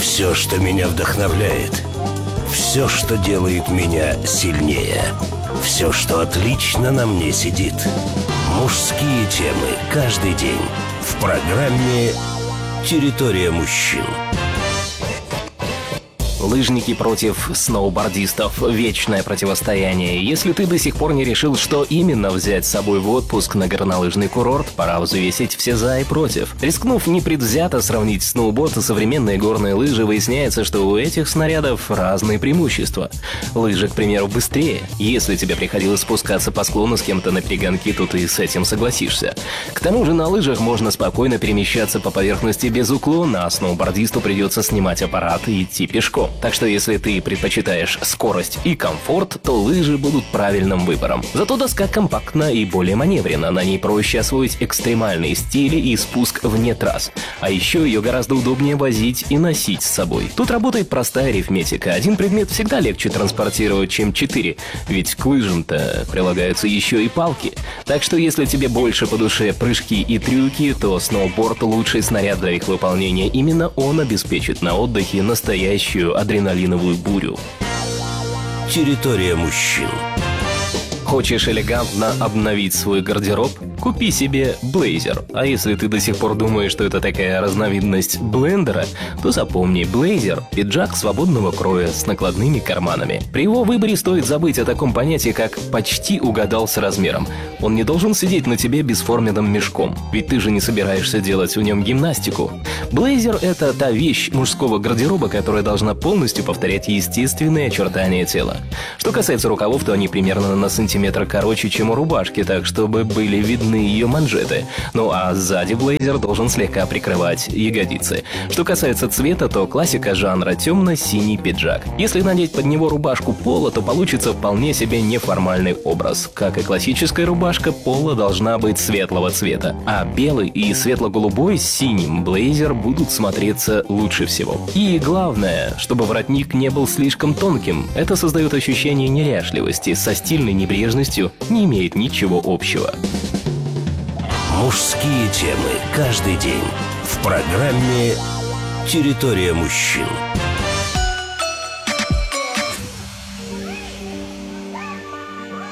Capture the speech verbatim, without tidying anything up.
Все, что меня вдохновляет. Все, что делает меня сильнее. Все, что отлично на мне сидит. Мужские темы каждый день в программе «Территория мужчин». Лыжники против сноубордистов. Вечное противостояние. Если ты до сих пор не решил, что именно взять с собой в отпуск на горнолыжный курорт, пора взвесить все за и против. Рискнув непредвзято сравнить сноуборд и современные горные лыжи, выясняется, что у этих снарядов разные преимущества. Лыжи, к примеру, быстрее. Если тебе приходилось спускаться по склону с кем-то на перегонки, то ты с этим согласишься. К тому же на лыжах можно спокойно перемещаться по поверхности без уклона, а сноубордисту придется снимать аппарат и идти пешком. Так что если ты предпочитаешь скорость и комфорт, то лыжи будут правильным выбором. Зато доска компактна и более маневренна, на ней проще освоить экстремальные стили и спуск вне трасс. А еще ее гораздо удобнее возить и носить с собой. Тут работает простая арифметика. Один предмет всегда легче транспортировать, чем четыре, ведь к лыжам-то прилагаются еще и палки. Так что если тебе больше по душе прыжки и трюки, то сноуборд — лучший снаряд для их выполнения. Именно он обеспечит на отдыхе настоящую адреналиновую бурю. Территория мужчин. Хочешь элегантно обновить свой гардероб? Купи себе блейзер. А если ты до сих пор думаешь, что это такая разновидность блендера, то запомни, блейзер – пиджак свободного кроя с накладными карманами. При его выборе стоит забыть о таком понятии, как «почти угадал с размером». Он не должен сидеть на тебе бесформенным мешком, ведь ты же не собираешься делать в нем гимнастику. Блейзер – это та вещь мужского гардероба, которая должна полностью повторять естественные очертания тела. Что касается рукавов, то они примерно на сантиметр короче, чем у рубашки, так чтобы были видны ее манжеты. Ну а сзади блейзер должен слегка прикрывать ягодицы. Что касается цвета, то классика жанра — темно-синий пиджак. Если надеть под него рубашку поло, то получится вполне себе неформальный образ. Как и классическая рубашка, поло должна быть светлого цвета, а белый и светло-голубой с синим блейзер будут смотреться лучше всего. И главное, чтобы воротник не был слишком тонким. Это создает ощущение неряшливости, со стильной небрежностью не имеет ничего общего. Мужские темы каждый день в программе «Территория мужчин».